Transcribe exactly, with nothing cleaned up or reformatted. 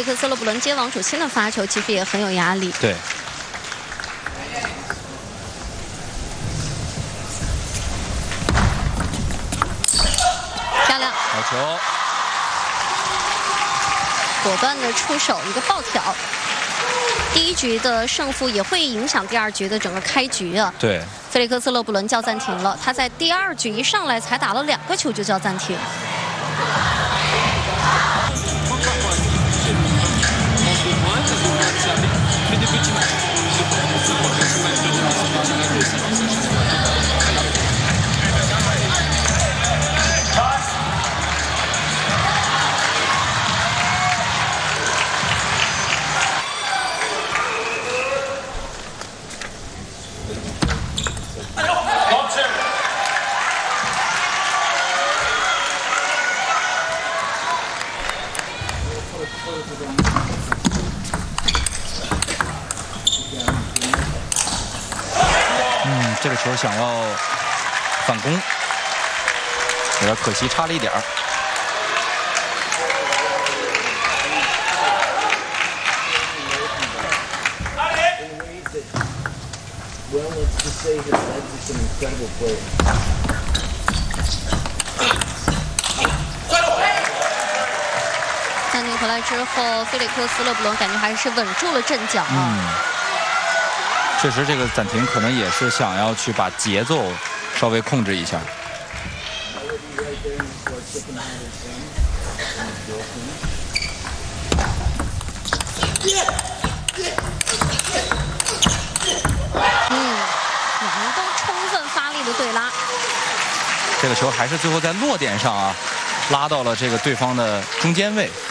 克斯勒布伦接王楚钦的发球，其实也很有压力。 对。 漂亮， 好球。 果断的出手，一个爆挑。第一局的胜负也会影响第二局的整个开局啊。 对， 菲利克斯勒布伦叫暂停了，他在第二局一上来才打了两个球就叫暂停。 嗯，这个球想要反攻，有点可惜，差了一点儿。 暂停回来之后，菲利克斯勒布伦感觉还是稳住了阵脚啊。 嗯，确实，这个暂停可能也是想要去把节奏稍微控制一下。 嗯，两人都充分发力的对拉。 这个球还是最后在落点上啊，拉到了这个对方的中间位。